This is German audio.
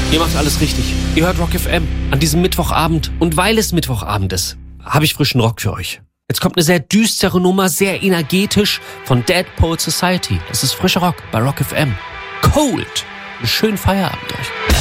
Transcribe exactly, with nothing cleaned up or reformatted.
Ihr macht alles richtig. Ihr hört Rock F M an diesem Mittwochabend. Und weil es Mittwochabend ist, habe ich frischen Rock für euch. Jetzt kommt eine sehr düstere Nummer, sehr energetisch von Dead Poets Society. Das ist frischer Rock bei Rock F M. Cold. Einen schönen Feierabend euch.